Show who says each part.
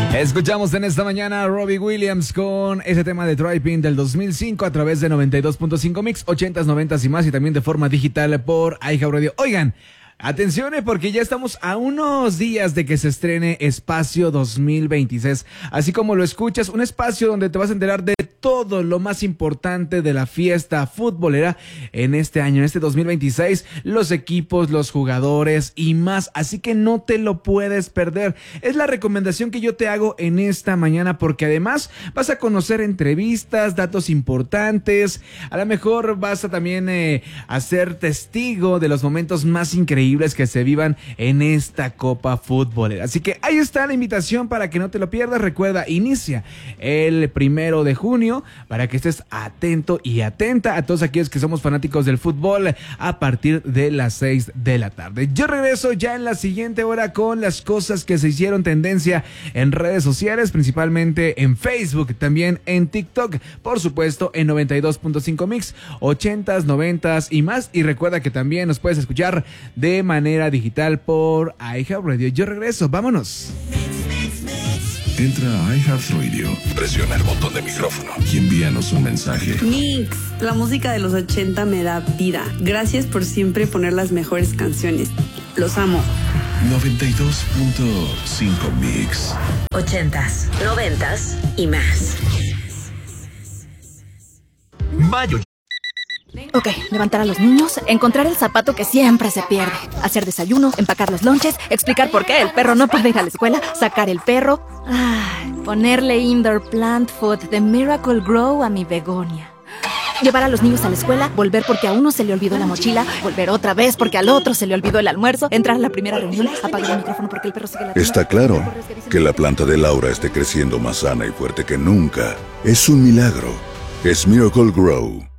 Speaker 1: Escuchamos en esta mañana a Robbie Williams con ese tema de Driving del 2005 a través de 92.5 Mix, 80s, 90s y más, y también de forma digital por iHeartRadio. Oigan, atención, porque ya estamos a unos días de que se estrene Espacio 2026. Así como lo escuchas, un espacio donde te vas a enterar de todo lo más importante de la fiesta futbolera en este año, en este 2026, los equipos, los jugadores y más. Así que no te lo puedes perder. Es la recomendación que yo te hago en esta mañana, porque además vas a conocer entrevistas, datos importantes. A lo mejor vas a también a ser testigo de los momentos más increíbles que se vivan en esta Copa Futbolera. Así que ahí está la invitación para que no te lo pierdas. Recuerda, inicia el 1 de junio para que estés atento y atenta a todos aquellos que somos fanáticos del fútbol a partir de las 6 de la tarde. Yo regreso ya en la siguiente hora con las cosas que se hicieron tendencia en redes sociales, principalmente en Facebook, también en TikTok, por supuesto en 92.5 Mix, 80s, 90s y más. Y recuerda que también nos puedes escuchar de manera digital por iHeartRadio. Yo regreso, vámonos.
Speaker 2: Entra a iHeartRadio, presiona el botón de micrófono y envíanos un mensaje.
Speaker 3: Mix, la música de los 80 me da vida. Gracias por siempre poner las mejores canciones. Los amo.
Speaker 2: 92.5 Mix.
Speaker 4: 80s, 90s y más.
Speaker 5: Mayo.
Speaker 6: Ok, levantar a los niños, encontrar el zapato que siempre se pierde, hacer desayuno, empacar los lonches, explicar por qué el perro no puede ir a la escuela, sacar el perro, ponerle indoor plant food de Miracle Grow a mi begonia. Llevar a los niños a la escuela, volver porque a uno se le olvidó la mochila, volver otra vez porque al otro se le olvidó el almuerzo, entrar a la primera reunión, apagar el micrófono porque el perro sigue ladrando.
Speaker 2: Está claro que la planta de Laura esté creciendo más sana y fuerte que nunca. Es un milagro. Es Miracle Grow.